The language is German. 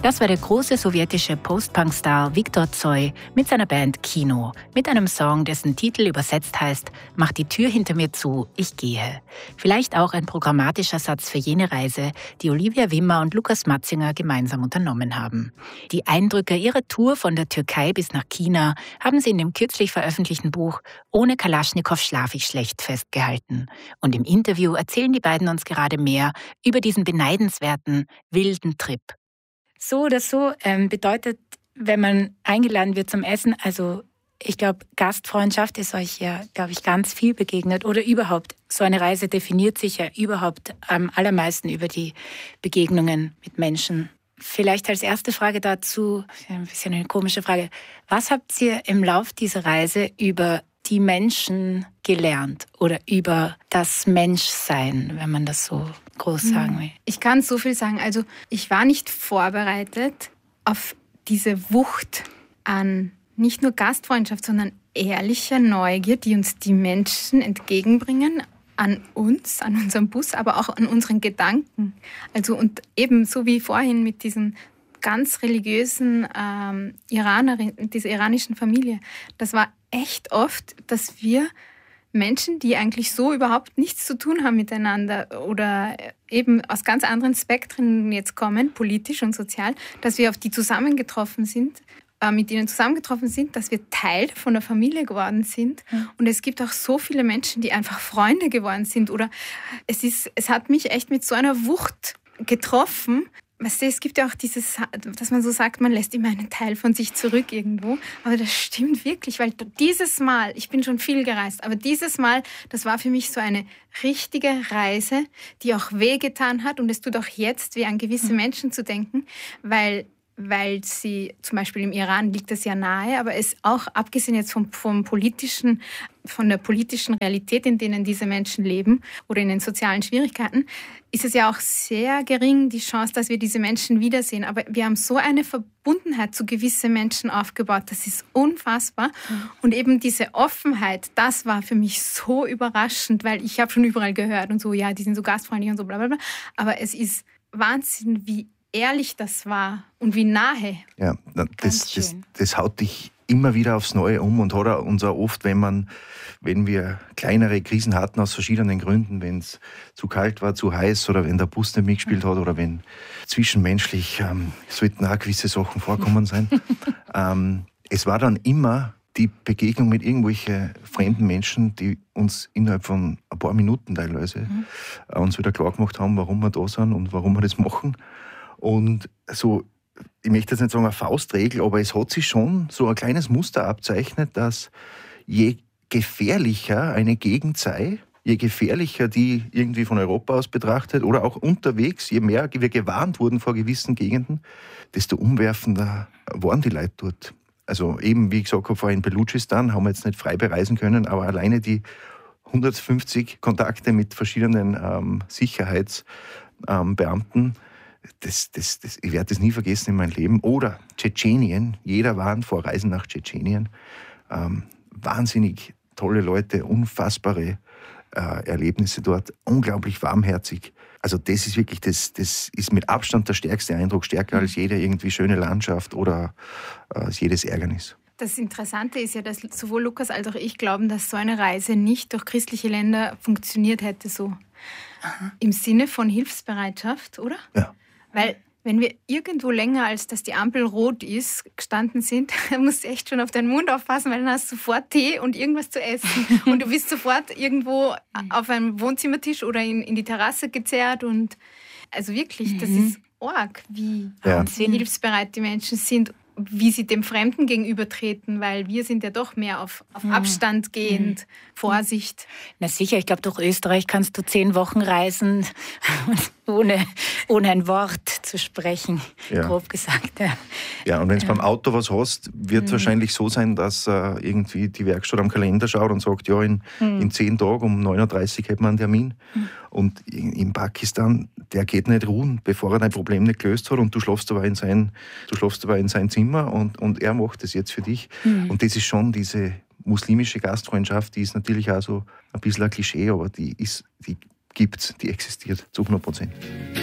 Das war der große sowjetische Post-Punk-Star Viktor Tsoi mit seiner Band Kino, mit einem Song, dessen Titel übersetzt heißt »Mach die Tür hinter mir zu, ich gehe«. Vielleicht auch ein programmatischer Satz für jene Reise, die Olivia Wimmer und Lukas Matzinger gemeinsam unternommen haben. Die Eindrücke ihrer Tour von der Türkei bis nach China haben sie in dem kürzlich veröffentlichten Buch »Ohne Kalaschnikow schlaf ich schlecht« festgehalten. Und im Interview erzählen die beiden uns gerade mehr über diesen beneidenswerten, wilden Trip. So oder so bedeutet, wenn man eingeladen wird zum Essen, also ich glaube, Gastfreundschaft ist euch ja, glaube ich, ganz viel begegnet. Oder überhaupt, so eine Reise definiert sich ja überhaupt am allermeisten über die Begegnungen mit Menschen. Vielleicht als erste Frage dazu, ein bisschen eine komische Frage. Was habt ihr im Lauf dieser Reise über die Menschen gelernt oder über das Menschsein, wenn man das so groß sagen will? Ich kann so viel sagen. Also ich war nicht vorbereitet auf diese Wucht an nicht nur Gastfreundschaft, sondern ehrlicher Neugier, die uns die Menschen entgegenbringen, an uns, an unserem Bus, aber auch an unseren Gedanken. Also und eben so wie vorhin mit diesen ganz religiösen Iranerin, dieser iranischen Familie. Das war echt oft, dass wir Menschen, die eigentlich so überhaupt nichts zu tun haben miteinander oder eben aus ganz anderen Spektren jetzt kommen, politisch und sozial, dass wir auf die zusammengetroffen sind, mit ihnen zusammengetroffen sind, dass wir Teil von der Familie geworden sind. Mhm. Und es gibt auch so viele Menschen, die einfach Freunde geworden sind. Oder es hat mich echt mit so einer Wucht getroffen. Weißt du, es gibt ja auch dieses, dass man so sagt, man lässt immer einen Teil von sich zurück irgendwo. Aber das stimmt wirklich, weil dieses Mal, ich bin schon viel gereist, aber dieses Mal, das war für mich so eine richtige Reise, die auch wehgetan hat. Und es tut auch jetzt weh, an gewisse Menschen zu denken, weil sie, zum Beispiel im Iran liegt das ja nahe, aber es auch, abgesehen jetzt von der politischen Realität, in denen diese Menschen leben oder in den sozialen Schwierigkeiten, ist es ja auch sehr gering, die Chance, dass wir diese Menschen wiedersehen. Aber wir haben so eine Verbundenheit zu gewissen Menschen aufgebaut, das ist unfassbar. Und eben diese Offenheit, das war für mich so überraschend, weil ich habe schon überall gehört und so, ja, die sind so gastfreundlich und so, bla bla bla. Aber es ist Wahnsinn, wie ehrlich das war und wie nahe. Ja, das haut dich immer wieder aufs Neue um und hat uns auch oft, wenn wir kleinere Krisen hatten aus verschiedenen Gründen, wenn es zu kalt war, zu heiß oder wenn der Bus nicht mitgespielt hat oder wenn zwischenmenschlich sollten auch gewisse Sachen vorkommen sein. Es war dann immer die Begegnung mit irgendwelchen fremden Menschen, die uns innerhalb von ein paar Minuten teilweise uns wieder klar gemacht haben, warum wir da sind und warum wir das machen. Und so, ich möchte jetzt nicht sagen eine Faustregel, aber es hat sich schon so ein kleines Muster abzeichnet, dass je gefährlicher eine Gegend sei, je gefährlicher die irgendwie von Europa aus betrachtet oder auch unterwegs, je mehr wir gewarnt wurden vor gewissen Gegenden, desto umwerfender waren die Leute dort. Also eben, wie ich gesagt habe, vorhin in Belutschistan haben wir jetzt nicht frei bereisen können, aber alleine die 150 Kontakte mit verschiedenen Sicherheitsbeamten, ich werde das nie vergessen in meinem Leben. Oder Tschetschenien, jeder warnt vor Reisen nach Tschetschenien. Wahnsinnig tolle Leute, unfassbare Erlebnisse dort, unglaublich warmherzig. Also das ist wirklich, das ist mit Abstand der stärkste Eindruck, stärker als jede irgendwie schöne Landschaft oder als jedes Ärgernis. Das Interessante ist ja, dass sowohl Lukas als auch ich glauben, dass so eine Reise nicht durch christliche Länder funktioniert hätte so. Aha. Im Sinne von Hilfsbereitschaft, oder? Ja. Weil wenn wir irgendwo länger, als dass die Ampel rot ist, gestanden sind, dann musst du echt schon auf deinen Mund aufpassen, weil dann hast du sofort Tee und irgendwas zu essen. Und du bist sofort irgendwo auf einem Wohnzimmertisch oder in die Terrasse gezerrt. Und also wirklich, das ist arg, wie hilfsbereit die Menschen sind, wie sie dem Fremden gegenübertreten, weil wir sind ja doch mehr auf Abstand gehend, Vorsicht. Na sicher, ich glaube, durch Österreich kannst du 10 Wochen reisen, ohne ein Wort zu sprechen, grob gesagt. Ja, und wenn du beim Auto was hast, wird es wahrscheinlich so sein, dass irgendwie die Werkstatt am Kalender schaut und sagt, ja, in 10 Tagen um 9.30 Uhr hätten wir einen Termin. Und in Pakistan, der geht nicht ruhen, bevor er dein Problem nicht gelöst hat und du schlafst aber in sein Zimmer und er macht das jetzt für dich. Und das ist schon diese muslimische Gastfreundschaft, die ist natürlich auch so ein bisschen ein Klischee, aber die gibt's, die existiert zu 100%.